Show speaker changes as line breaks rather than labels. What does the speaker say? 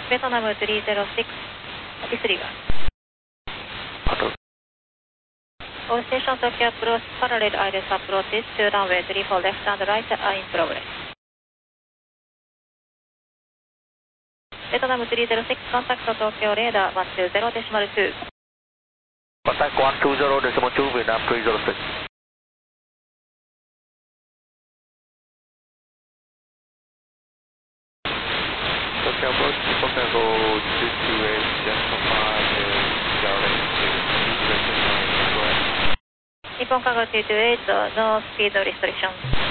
ベトナム306、disregard.
Auto.
All station Tokyo approach parallel ILS approaches to runway 34 left and right are in progress. ベトナム306 contact Tokyo radar 120.2.
Contact 120.2 Vietnam 306. Tokyo approach, Tokyo go 228, justify the Jarring
Nippon Cargo 228, no speed restriction.